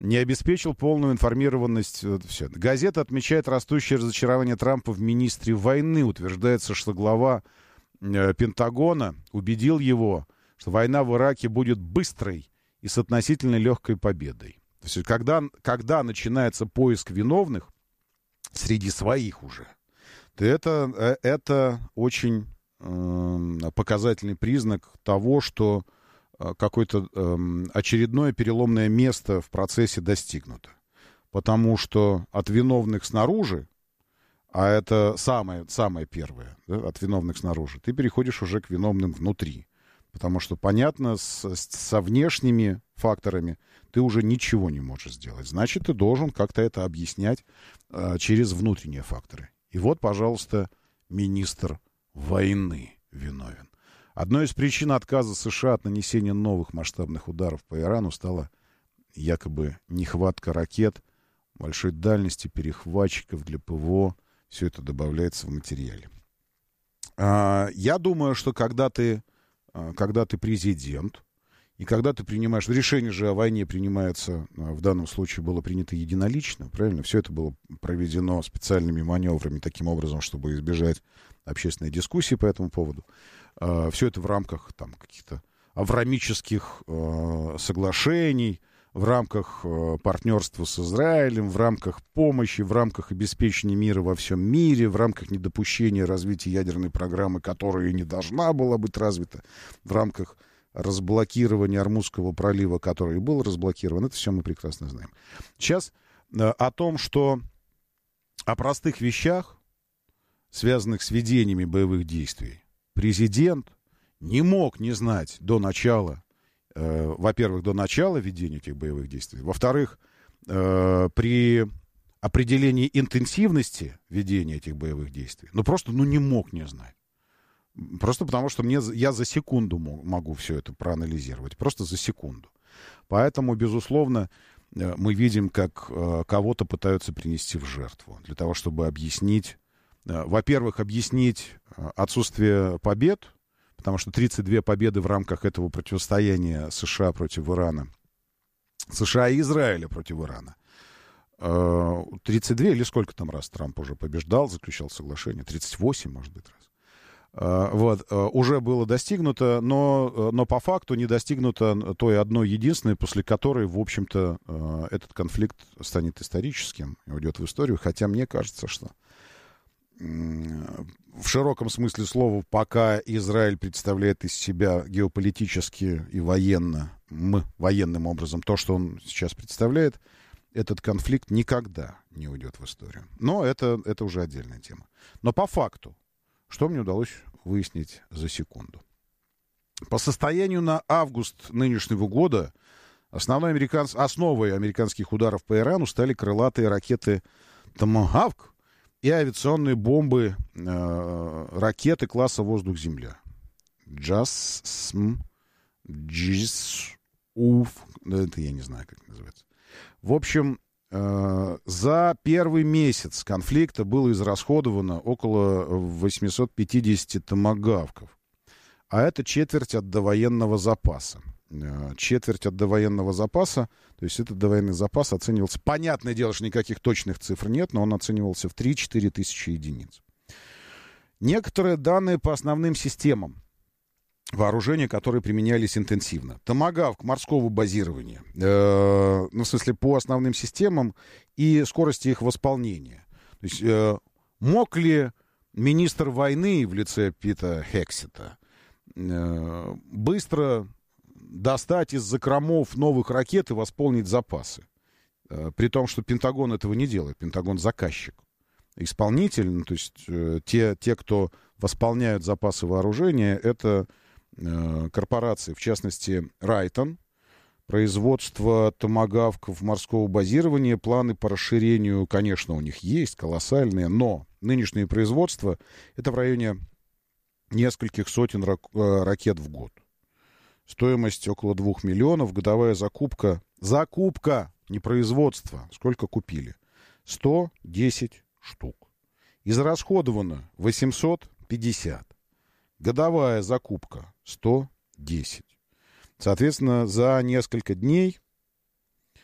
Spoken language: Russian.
не обеспечил полную информированность. Все. Газета отмечает растущее разочарование Трампа в министре войны. Утверждается, что глава Пентагона убедил его, что война в Ираке будет быстрой и с относительно легкой победой. То есть, когда начинается поиск виновных среди своих уже, то это очень показательный признак того, что какое-то очередное переломное место в процессе достигнуто. Потому что от виновных снаружи, а это самое первое, да, от виновных снаружи, ты переходишь уже к виновным внутри. Потому что, понятно, со внешними факторами ты уже ничего не можешь сделать. Значит, ты должен как-то это объяснять через внутренние факторы. И вот, пожалуйста, министр войны виновен. Одной из причин отказа США от нанесения новых масштабных ударов по Ирану стала якобы нехватка ракет большой дальности, перехватчиков для ПВО. Все это добавляется в материале. Я думаю, что когда ты президент, и когда ты принимаешь... Решение же о войне принимается, в данном случае было принято единолично, правильно? Все это было проведено специальными маневрами, таким образом, чтобы избежать общественной дискуссии по этому поводу. Все это в рамках там, каких-то авраамических соглашений, в рамках партнерства с Израилем, в рамках помощи, в рамках обеспечения мира во всем мире, в рамках недопущения развития ядерной программы, которая и не должна была быть развита, в рамках разблокирования Ормузского пролива, который и был разблокирован. Это все мы прекрасно знаем. Сейчас о том, что о простых вещах, связанных с ведениями боевых действий, президент не мог не знать до начала, во-первых, до начала ведения этих боевых действий, во-вторых, при определении интенсивности ведения этих боевых действий, просто не мог не знать. Просто потому, что я за секунду могу все это проанализировать. Просто за секунду. Поэтому, безусловно, мы видим, как кого-то пытаются принести в жертву. Для того, чтобы объяснить, во-первых, объяснить отсутствие побед, потому что 32 победы в рамках этого противостояния США против Ирана, США и Израиля против Ирана. 32 или сколько там раз Трамп уже побеждал, заключал соглашение? 38, может быть, раз. Уже было достигнуто, но по факту не достигнуто той одной единственной, после которой, в общем-то, этот конфликт станет историческим и уйдет в историю. Хотя мне кажется, что в широком смысле слова, пока Израиль представляет из себя геополитически и военным образом то, что он сейчас представляет, этот конфликт никогда не уйдет в историю. Но это уже отдельная тема. Но по факту, что мне удалось выяснить за секунду. По состоянию на август нынешнего года основой американских ударов по Ирану стали крылатые ракеты «Томагавк» и авиационные бомбы, ракеты класса «Воздух-Земля». «Джасм», «Джис-Уф», это я не знаю, как это называется. В общем, за первый месяц конфликта было израсходовано около 850 томагавков. А это четверть от довоенного запаса. Четверть от довоенного запаса, то есть этот довоенный запас оценивался, понятное дело, что никаких точных цифр нет, но он оценивался в 3-4 тысячи единиц. Некоторые данные по основным системам вооружения, которые применялись интенсивно. Томагавк морского базирования, в смысле по основным системам и скорости их восполнения. То есть мог ли министр войны в лице Пита Хексета быстро достать из закромов новых ракет и восполнить запасы? При том, что Пентагон этого не делает. Пентагон заказчик. Исполнитель, то есть те, кто восполняют запасы вооружения, это корпорации, в частности, Райтон, производство томагавков морского базирования, планы по расширению, конечно, у них есть, колоссальные, но нынешнее производство — это в районе нескольких сотен ракет в год. Стоимость около 2 миллионов, годовая закупка, не производство, сколько купили? 110 штук. Израсходовано 850. Годовая закупка 110. Соответственно, за несколько дней